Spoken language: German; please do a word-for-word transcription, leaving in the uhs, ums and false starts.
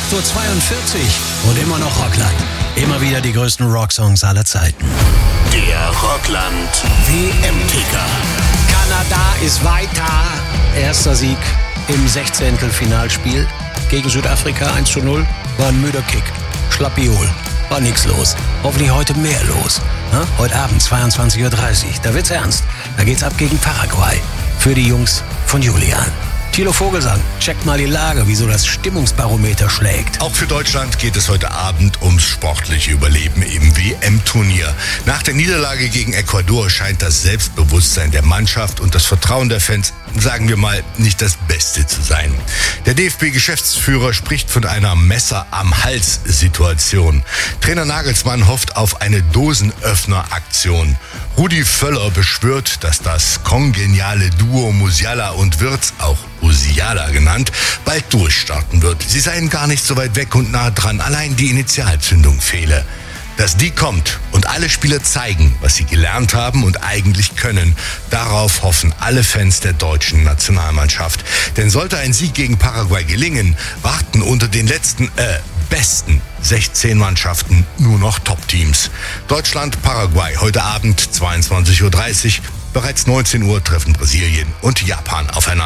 acht Uhr zweiundvierzig und immer noch Rockland. Immer wieder die größten Rocksongs aller Zeiten. Der Rockland W M-Ticker. Kanada ist weiter. Erster Sieg im Sechzehntelfinalspiel gegen Südafrika eins zu null. War ein müder Kick. Schlappiol. War nix los. Hoffentlich heute mehr los. Na, heute Abend zweiundzwanzig Uhr dreißig. Da wird's ernst. Da geht's ab gegen Paraguay. Für die Jungs von Julian. Thilo Vogelsang, checkt mal die Lage, wieso das Stimmungsbarometer schlägt. Auch für Deutschland geht es heute Abend ums sportliche Überleben im W M-Turnier. Nach der Niederlage gegen Ecuador scheint das Selbstbewusstsein der Mannschaft und das Vertrauen der Fans, sagen wir mal, nicht das Beste zu sein. Der D F B-Geschäftsführer spricht von einer Messer-am-Hals-Situation. Trainer Nagelsmann hofft auf eine Dosenöffner-Aktion. Rudi Völler beschwört, dass das kongeniale Duo Musiala und Wirtz, auch Musiala genannt, bald durchstarten wird. Sie seien gar nicht so weit weg und nah dran, allein die Initialzündung fehle. Dass die kommt und alle Spieler zeigen, was sie gelernt haben und eigentlich können, darauf hoffen alle Fans der deutschen Nationalmannschaft. Denn sollte ein Sieg gegen Paraguay gelingen, warten unter den letzten, äh, besten sechzehn Mannschaften nur noch Top-Teams. Deutschland, Paraguay, heute Abend zweiundzwanzig Uhr dreißig. Bereits neunzehn Uhr treffen Brasilien und Japan aufeinander.